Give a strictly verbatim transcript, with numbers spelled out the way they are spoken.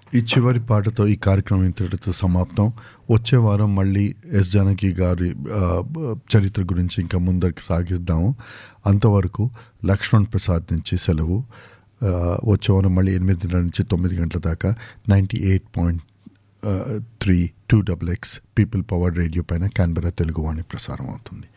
ఈ చివరి పాటతో ఈ కార్యక్రమం ఇంతటితో సమాప్తం. వచ్చే వారం మళ్ళీ ఎస్ జానకి గారి చరిత్ర గురించి ఇంకా ముందరికి సాగిద్దాము. అంతవరకు లక్ష్మణ్ ప్రసాద్ నుంచి సెలవు. వచ్చే వారం మళ్ళీ ఎనిమిదిన్నర నుంచి తొమ్మిది గంటల దాకా ninety eight point three two double X people power radio పైన క్యాన్బెరా తెలుగువాణి ప్రసారం అవుతుంది.